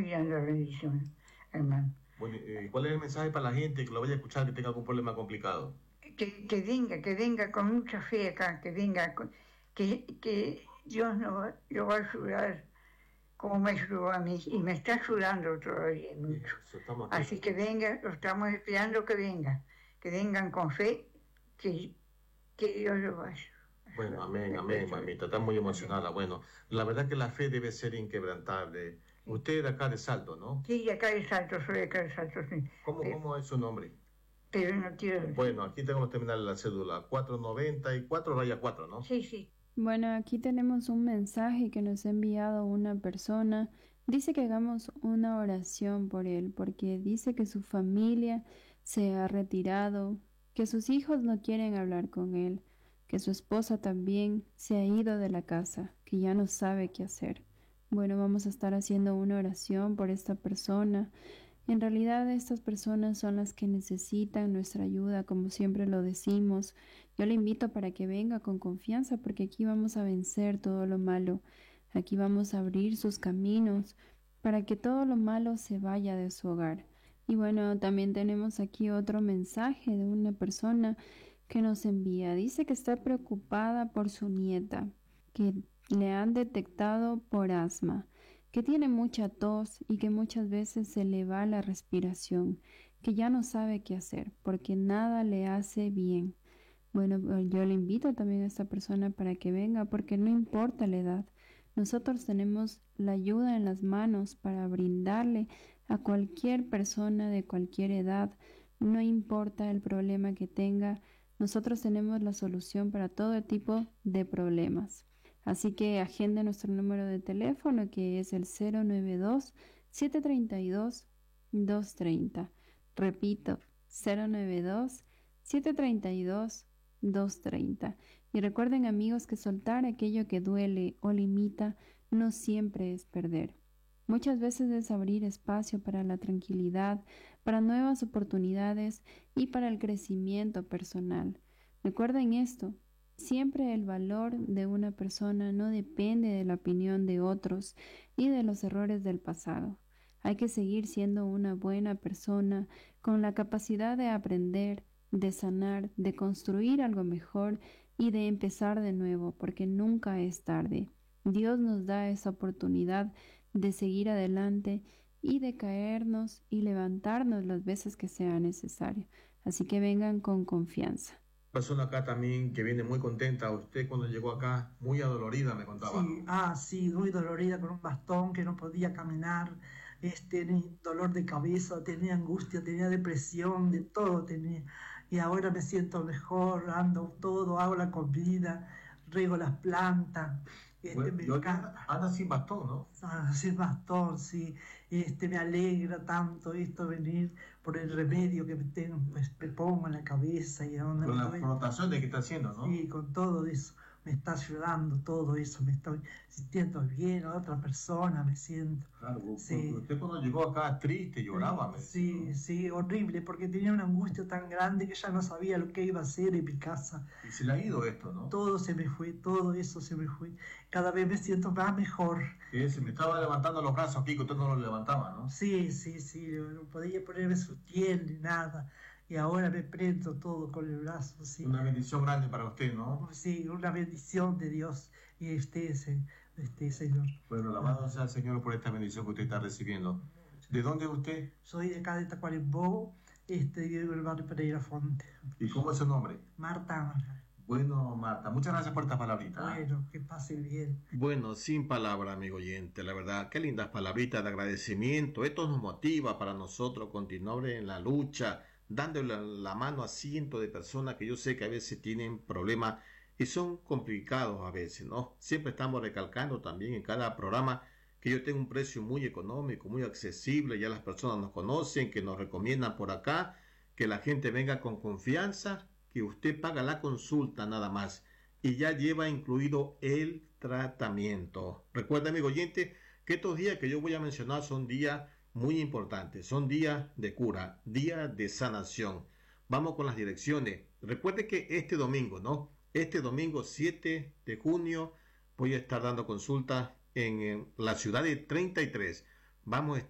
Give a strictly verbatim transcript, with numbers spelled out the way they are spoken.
muy grande la bendición, hermano. Bueno, eh, ¿cuál es el mensaje para la gente que lo vaya a escuchar que tenga algún problema complicado? Que, que venga, que venga con mucha fe acá, que venga, con, que, que Dios no, lo va a ayudar como me ayudó a mí, y me está ayudando todavía mucho. Así que venga, lo estamos esperando que venga, que vengan con fe, que, que Dios lo va a ayudar. Bueno, amén, amén, mamita, está muy emocionada. Bueno, la verdad que la fe debe ser inquebrantable. Usted es de acá de Salto, ¿no? Sí, de acá de Salto, soy de acá de Salto, sí. ¿Cómo, pero, ¿Cómo es su nombre? Pero no quiero... Bueno, aquí tengo que terminar la cédula, cuatro noventa y cuatro raya cuatro, ¿no? Sí, sí. Bueno, aquí tenemos un mensaje que nos ha enviado una persona. Dice que hagamos una oración por él, porque dice que su familia se ha retirado, que sus hijos no quieren hablar con él, que su esposa también se ha ido de la casa, que ya no sabe qué hacer. Bueno, vamos a estar haciendo una oración por esta persona. En realidad estas personas son las que necesitan nuestra ayuda, como siempre lo decimos. Yo le invito para que venga con confianza, porque aquí vamos a vencer todo lo malo. Aquí vamos a abrir sus caminos para que todo lo malo se vaya de su hogar. Y bueno, también tenemos aquí otro mensaje de una persona que nos envía. Dice que está preocupada por su nieta, que le han detectado por asma, que tiene mucha tos y que muchas veces se le va la respiración, que ya no sabe qué hacer porque nada le hace bien. Bueno, yo le invito también a esta persona para que venga, porque no importa la edad. Nosotros tenemos la ayuda en las manos para brindarle a cualquier persona de cualquier edad, no importa el problema que tenga, nosotros tenemos la solución para todo tipo de problemas. Así que agende nuestro número de teléfono, que es el cero nueve dos, siete tres dos, dos tres cero. Repito, cero nueve dos, siete tres dos, dos tres cero. Y recuerden, amigos, que soltar aquello que duele o limita no siempre es perder. Muchas veces es abrir espacio para la tranquilidad, para nuevas oportunidades y para el crecimiento personal. Recuerden esto. Siempre el valor de una persona no depende de la opinión de otros y de los errores del pasado. Hay que seguir siendo una buena persona con la capacidad de aprender, de sanar, de construir algo mejor y de empezar de nuevo, porque nunca es tarde. Dios nos da esa oportunidad de seguir adelante y de caernos y levantarnos las veces que sea necesario. Así que vengan con confianza. Persona acá también que viene muy contenta. Usted cuando llegó acá muy adolorida, me contaba. Sí, ah, sí, muy dolorida, con un bastón, que no podía caminar, este, dolor de cabeza, tenía angustia, tenía depresión, de todo tenía. Y ahora me siento mejor, ando todo, hago la comida, riego las plantas. Este, bueno, me yo anda, anda sin bastón, ¿no? Ah, sin bastón, sí. Este, me alegra tanto esto venir por el remedio que me, tengo, pues, me pongo en la cabeza. Y donde con la estoy, frotación de que está haciendo, ¿no? Sí, con todo eso. Me está ayudando todo eso, me estoy sintiendo bien, a otra persona me siento. Claro, sí. Usted cuando llegó acá triste, lloraba. Sí, me sí, sí, horrible, porque tenía una angustia tan grande que ya no sabía lo que iba a hacer en mi casa. Y se le ha ido esto, ¿no? Todo se me fue, todo eso se me fue. Cada vez me siento más mejor. Sí, se me estaba levantando los brazos aquí, que usted no los levantaba, ¿no? Sí, sí, sí, no podía ponerme sutién ni nada. Y ahora me prendo todo con el brazo, sí. Una bendición grande para usted, ¿no? Sí, una bendición de Dios y usted, este Señor. Bueno, alabado sea el Señor por esta bendición que usted está recibiendo. ¿De dónde es usted? Soy de acá de Tacuarembó, este, vivo en el barrio Pereira Fonte. ¿Y cómo es su nombre? Marta. Bueno, Marta, muchas gracias por esta palabrita. Bueno, que pase bien. Bueno, sin palabra, amigo oyente, la verdad, qué lindas palabritas de agradecimiento. Esto nos motiva para nosotros continuar en la lucha, dándole la mano a cientos de personas que yo sé que a veces tienen problemas y son complicados a veces, ¿no? Siempre estamos recalcando también en cada programa que yo tengo un precio muy económico, muy accesible, ya las personas nos conocen, que nos recomiendan por acá, que la gente venga con confianza, que usted paga la consulta nada más y ya lleva incluido el tratamiento. Recuerda, amigo oyente, que estos días que yo voy a mencionar son días muy importantes, son días de cura, días de sanación. Vamos con las direcciones. Recuerde que este domingo, ¿no? Este domingo siete de junio voy a estar dando consultas en, en la ciudad de treinta y tres. Vamos a